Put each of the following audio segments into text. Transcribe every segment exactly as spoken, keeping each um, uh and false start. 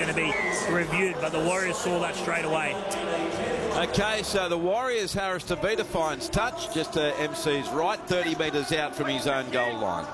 going to be reviewed, but the Warriors saw that straight away. Okay, so the Warriors, Harris Tavita finds touch just to M C's right, thirty metres out from his own goal line.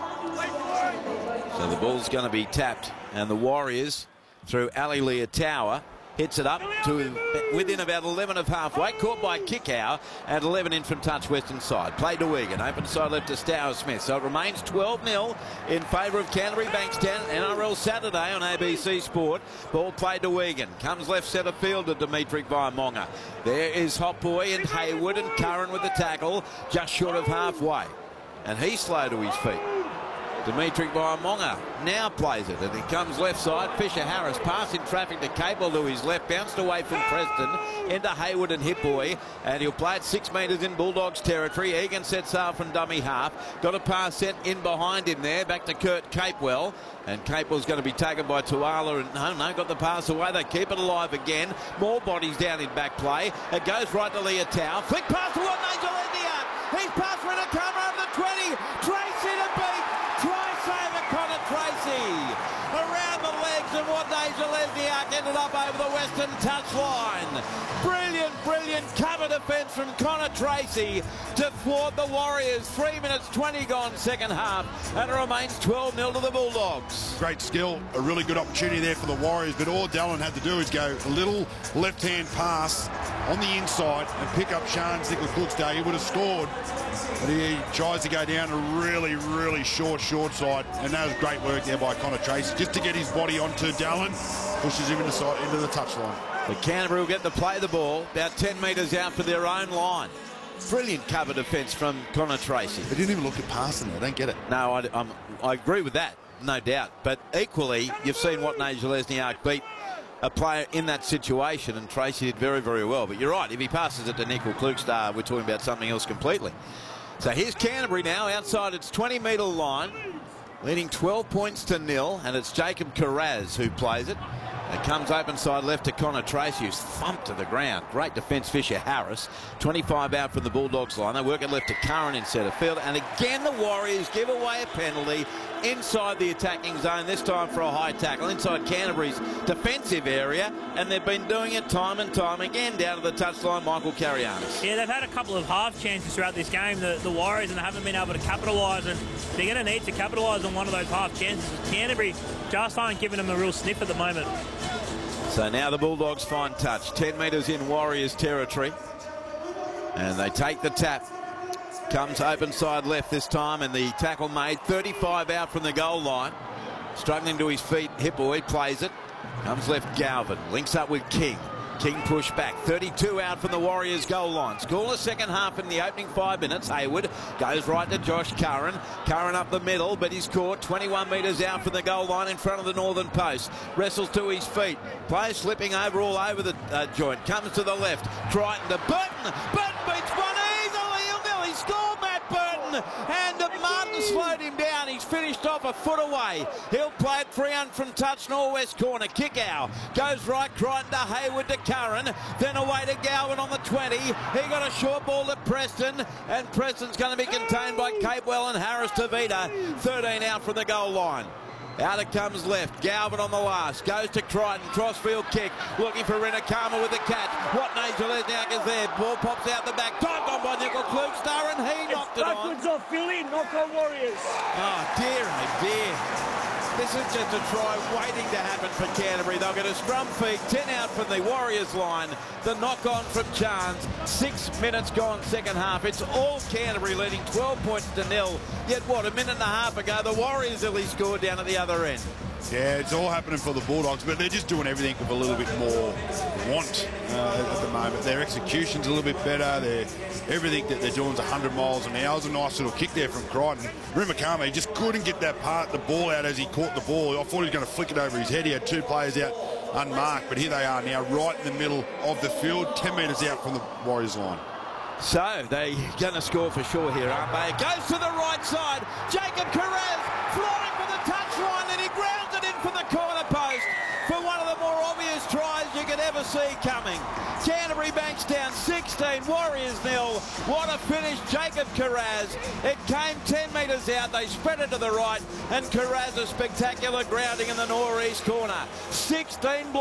So the ball's going to be tapped, and the Warriors, through Ali Leotawa, hits it up to within about eleven of halfway, caught by Kickow, and eleven in from touch western side. Played to Wigan, open side left to Stour Smith. So it remains twelve nil in favour of Canterbury Bankstown. N R L Saturday on A B C Sport. Ball played to Wigan. Comes left centre field to Dimitri Vaimonga. There is Hot Boy and Hayward and Curran with the tackle, just short of halfway. And he's slow to his feet. Dimitri Vaimonga now plays it, and he comes left side. Fisher Harris passing traffic to Capel to his left, bounced away from Preston into Hayward and Hipboy, and he'll play it six metres in Bulldogs territory. Egan sets off from dummy half, got a pass sent in behind him there, back to Kurt Capewell, and Capewell's going to be taken by Tuala, and no, no, got the pass away. They keep it alive again. More bodies down in back play. It goes right to Leotow. Flick pass to Watney Gillespie. He's passed for a camera over the twenty. Tracy to beat. Try saver Connor Tracy around the legs of what Lesniak ended up over the western touchline. Brilliant, brilliant cover defence from Connor Tracy to thwart the Warriors. Three minutes twenty gone second half, and it remains twelve nil to the Bulldogs. Great skill, a really good opportunity there for the Warriors, but all Dallin had to do is go a little left-hand pass on the inside and pick up Sean Nicholas-Cook's. He would have scored, but he tries to go down a really, really short, short side, and that was great work there by Connor Tracy just to get his body onto Dallin, pushes him into, side, into the touchline. The Canterbury will get to play the ball about ten metres out for their own line. Brilliant cover defence from Connor Tracy. They didn't even look at passing there. I don't get it. No, I, I'm, I agree with that, no doubt. But equally, you've seen what Nigel Lesniak beat a player in that situation, and Tracy did very, very well. But you're right, if he passes it to Nickel Klukstar, we're talking about something else completely. So here's Canterbury now outside its twenty metre line, leading twelve points to nil, and it's Jacob Carraz who plays it. It comes open side left to Connor Tracy, who's thumped to the ground. Great defence, Fisher Harris. twenty-five out from the Bulldogs line. They work it left to Curran in centre field. And again, the Warriors give away a penalty inside the attacking zone, this time for a high tackle inside Canterbury's defensive area. And they've been doing it time and time again down to the touchline, Michael Carianis. Yeah, they've had a couple of half chances throughout this game, the, the Warriors, and they haven't been able to capitalise. And they're going to need to capitalise on one of those half chances. Canterbury just aren't giving them a real sniff at the moment. So now the Bulldogs find touch. ten metres in Warriors territory. And they take the tap. Comes open side left this time, and the tackle made. thirty-five out from the goal line. Struggling to his feet, Hipboy plays it. Comes left Galvin. Links up with King. King pushed back. thirty-two out from the Warriors goal line. Scoreless second half in the opening five minutes. Hayward goes right to Josh Curran. Curran up the middle, but he's caught twenty-one metres out from the goal line in front of the northern post. Wrestles to his feet. Player slipping over all over the uh, joint. Comes to the left. Crichton to Burton. Burton beats one easily. He'll nearly score, Matt Burton. And Martin slowed him down. He's finished off a foot away. He'll play it three hundred from touch, northwest corner. Kick out. Goes right. Crichton to Hayward to Curran. Then away to Galvin on the twenty. He got a short ball to Preston. And Preston's going to be contained by Capewell and Harris Tavita. thirteen out from the goal line. Out it comes left. Galvin on the last. Goes to Crichton. Crossfield kick. Looking for Renakama with the catch. What Nigel Lesniak is there. Ball pops out the back. Dived on by Nickel Klukstar, and he knocked it on. Backwards off Philly. Knock on Warriors. Oh, dear, oh, dear. This is just a try waiting to happen for Canterbury. They'll get a scrum feed. ten out from the Warriors line. The knock-on from Chance. Six minutes gone second half. It's all Canterbury leading twelve points to nil. Yet, what, a minute and a half ago, the Warriors nearly scored down at the other end. Yeah, it's all happening for the Bulldogs, but they're just doing everything with a little bit more want uh, at the moment. Their execution's a little bit better. They're, everything that they're doing is one hundred miles an hour. It was a nice little kick there from Crichton. Rimakame just couldn't get that part, the ball out as he caught the ball. I thought he was going to flick it over his head. He had two players out unmarked, but here they are now right in the middle of the field, ten metres out from the Warriors line. So they're going to score for sure here, aren't they? It goes to the right side. Jacob Carraz flying for the touchline, and he grounds it in for the corner post for one of the more obvious tries you could ever see coming. Canterbury Bankstown sixteen, Warriors nil. What a finish, Jacob Carraz. It came ten metres out. They spread it to the right, and Carraz a spectacular grounding in the northeast corner. sixteen